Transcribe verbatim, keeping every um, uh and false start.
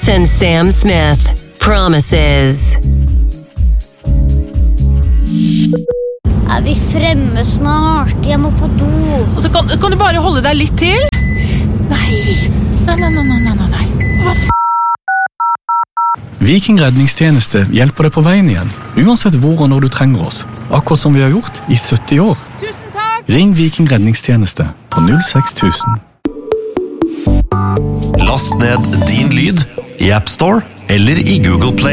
and Sam Smith. Promises. Er vi fremme snart? Jeg må på do. Altså, kan, kan du bare holde deg litt til? Nei, nei, nei, nei, nei, nei, nei. Hva f***? Viking redningstjeneste hjelper deg på veien igjen, uansett hvor og når du trenger oss. Akkurat som vi har gjort i sytti år. Tusen takk! Ring Viking redningstjeneste på null seks tusen. Last ned din lyd i App Store eller i Google Play.